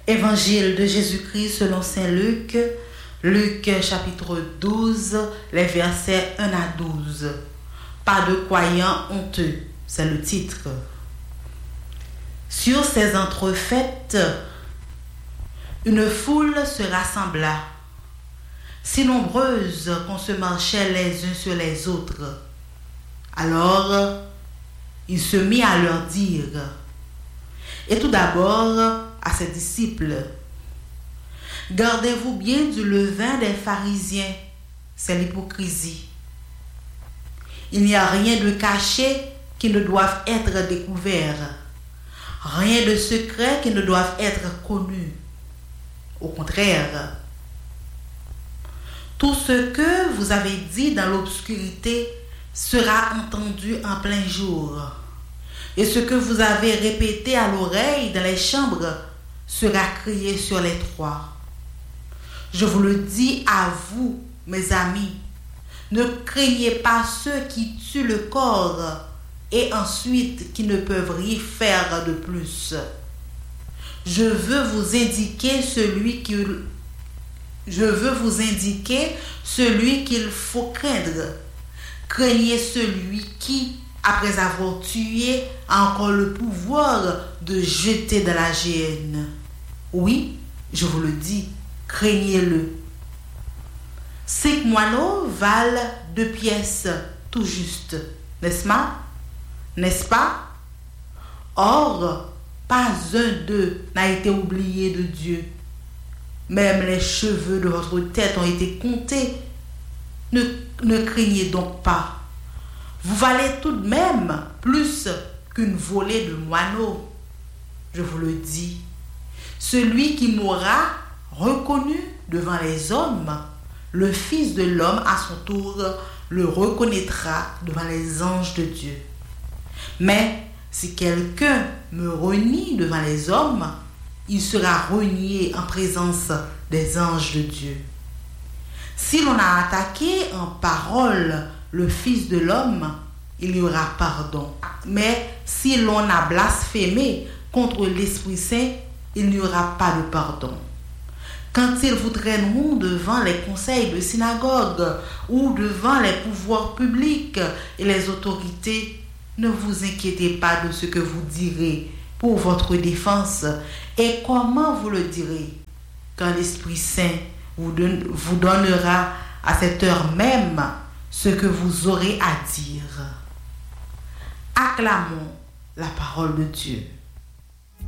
Évangile de Jésus-Christ selon saint Luc, Luc chapitre 12, les versets 1 à 12. Pas de croyants honteux, c'est le titre. Sur ces entrefaites, une foule se rassembla, si nombreuse qu'on se marchait les uns sur les autres. Alors, il se mit à leur dire, et tout d'abord à ses disciples, gardez-vous bien du levain des pharisiens, c'est l'hypocrisie. Il n'y a rien de caché qui ne doive être découvert, rien de secret qui ne doive être connu. Au contraire, tout ce que vous avez dit dans l'obscurité sera entendu en plein jour. Et ce que vous avez répété à l'oreille dans les chambres sera crié sur les toits. Je vous le dis à vous, mes amis, ne craignez pas ceux qui tuent le corps et ensuite qui ne peuvent rien faire de plus. Je veux vous indiquer celui qu'il faut craindre. Craignez celui qui, après avoir tué, a encore le pouvoir de jeter dans la géhenne. Oui, je vous le dis, craignez-le. 5 moineaux valent 2 pièces, tout juste, n'est-ce pas? N'est-ce pas? Or, pas un d'eux n'a été oublié de Dieu. Même les cheveux de votre tête ont été comptés. Ne craignez donc pas. Vous valez tout de même plus qu'une volée de moineaux. Je vous le dis. Celui qui m'aura reconnu devant les hommes, le Fils de l'homme à son tour le reconnaîtra devant les anges de Dieu. Mais si quelqu'un me renie devant les hommes, il sera renié en présence des anges de Dieu. Si l'on a attaqué en parole le Fils de l'homme, il y aura pardon. Mais si l'on a blasphémé contre l'Esprit Saint, il n'y aura pas de pardon. Quand ils vous traîneront devant les conseils de synagogue ou devant les pouvoirs publics et les autorités, ne vous inquiétez pas de ce que vous direz pour votre défense et comment vous le direz, quand l'Esprit Saint vous donnera à cette heure même ce que vous aurez à dire. Acclamons la parole de Dieu.